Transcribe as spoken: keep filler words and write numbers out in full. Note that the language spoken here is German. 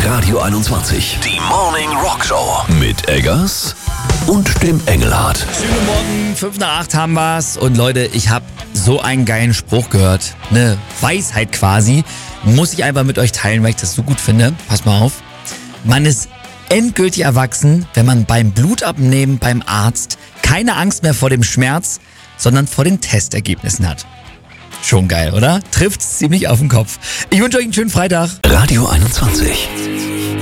Radio einundzwanzig. Die Morning Rock Show. Mit Eggers und dem Engelhardt. Schönen Morgen, fünf nach acht haben wir's. Und Leute, ich habe so einen geilen Spruch gehört. Eine Weisheit quasi. Muss ich einfach mit euch teilen, weil ich das so gut finde. Pass mal auf. Man ist endgültig erwachsen, wenn man beim Blutabnehmen beim Arzt keine Angst mehr vor dem Schmerz, sondern vor den Testergebnissen hat. Schon geil, oder? Trifft's ziemlich auf den Kopf. Ich wünsche euch einen schönen Freitag. Radio einundzwanzig.